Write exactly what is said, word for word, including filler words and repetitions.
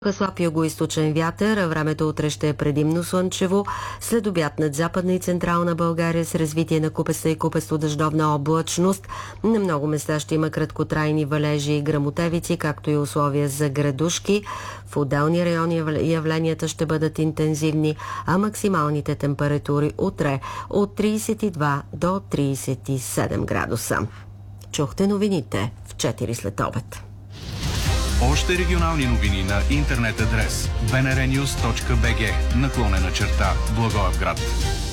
Слаб югоизточен вятър, а времето утре ще е предимно слънчево. След обяд над Западна и Централна България с развитие на купеста и купесто-дъждовна облачност. На много места ще има краткотрайни валежи и гръмотевици, както и условия за градушки. В отделни райони явленията ще бъдат интензивни, а максималните температури утре от трийсет и два до трийсет и седем градуса. Чухте новините в четири след обед. Още регионални новини на интернет адрес би ен ар нюз точка би джи наклонена черта Благоевград.